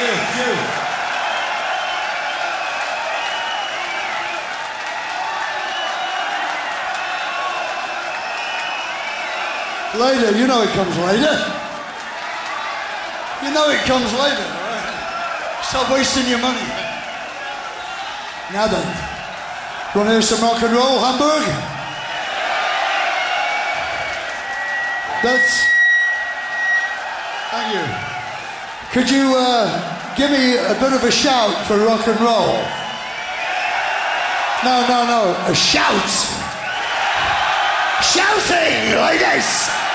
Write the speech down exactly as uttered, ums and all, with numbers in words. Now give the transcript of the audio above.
you, you. Later, you know it comes later. You know it comes later, all right? Stop wasting your money. Now then, you want to hear some rock and roll, Hamburg? That's... Thank you. Could you uh, give me a bit of a shout for rock and roll? No, no, no, a shout. Shouting like this.